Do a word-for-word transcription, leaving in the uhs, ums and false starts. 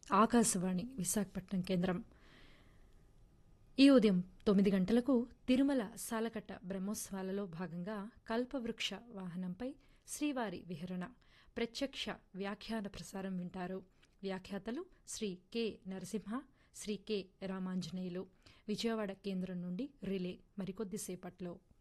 ఆకాశవాణి విశాఖపట్నం కేంద్రం. ఈ ఉదయం తొమ్మిది గంటలకు తిరుమల సాలకట్ట బ్రహ్మోత్సవాలలో భాగంగా కల్పవృక్ష వాహనంపై శ్రీవారి విహరణ ప్రత్యక్ష వ్యాఖ్యాన ప్రసారం వింటారు. వ్యాఖ్యాతలు శ్రీ కె నరసింహ, శ్రీ కె రామాంజనేయులు. విజయవాడ కేంద్రం నుండి రిలే మరికొద్దిసేపట్లో.